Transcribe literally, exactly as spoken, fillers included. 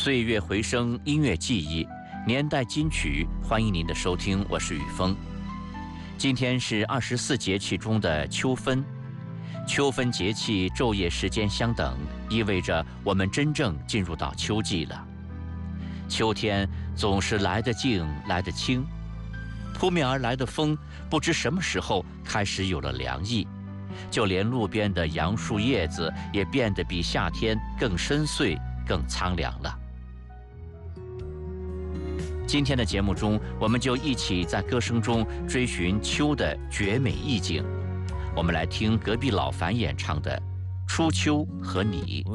岁月回声，音乐记忆，年代金曲，欢迎您的收听，我是雨峰。今天是二十四节气中的秋分，秋分节气昼夜时间相等，意味着我们真正进入到秋季了。秋天总是来得静，来得清，扑面而来的风，不知什么时候开始有了凉意，就连路边的杨树叶子也变得比夏天更深邃、更苍凉了。今天的节目中，我们就一起在歌声中追寻秋的绝美意境。我们来听隔壁老樊演唱的《初秋和你》。